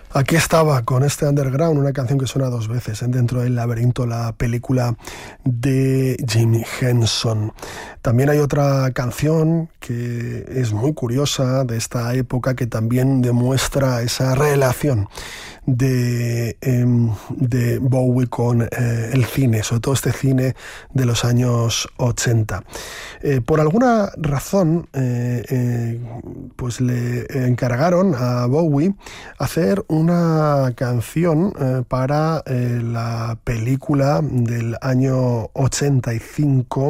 Aquí estaba con este Underground, una canción que suena dos veces dentro del laberinto, la película de Jim Henson. También hay otra canción que es muy curiosa de esta época que también demuestra esa relación de Bowie con el cine, sobre todo este cine de los años 80. Por alguna razón, pues le encargaron a Bowie hacer una canción para la película del año 85,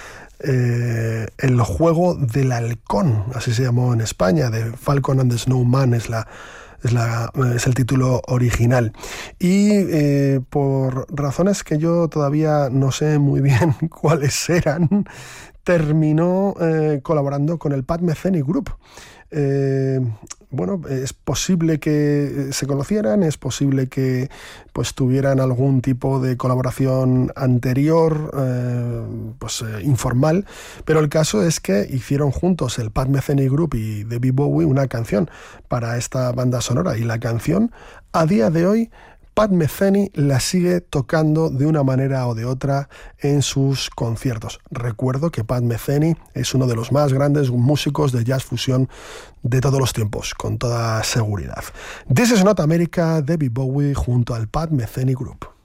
El juego del halcón, así se llamó en España, de Falcon and the Snowman es el título original. Y por razones que yo todavía no sé muy bien cuáles eran, terminó colaborando con el Pat Metheny Group. Bueno, es posible que se conocieran, es posible que pues tuvieran algún tipo de colaboración anterior, informal, pero el caso es que hicieron juntos el Pat Metheny Group y David Bowie una canción para esta banda sonora, y la canción a día de hoy Pat Metheny la sigue tocando de una manera o de otra en sus conciertos. Recuerdo que Pat Metheny es uno de los más grandes músicos de jazz fusión de todos los tiempos, con toda seguridad. This is Not America, David Bowie junto al Pat Metheny Group.